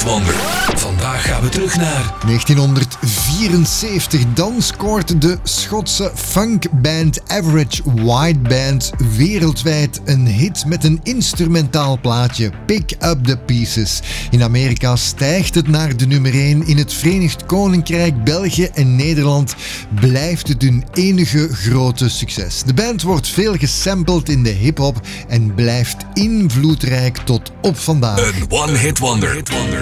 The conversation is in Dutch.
Wonder. Vandaag gaan we terug naar 1974. Dan scoort de Schotse funkband Average White Band wereldwijd een hit met een instrumentaal plaatje, Pick Up The Pieces. In Amerika stijgt het naar de nummer 1. In het Verenigd Koninkrijk, België en Nederland blijft het hun enige grote succes. De band wordt veel gesampled in de hip-hop en blijft invloedrijk tot op vandaag. een One Hit Wonder.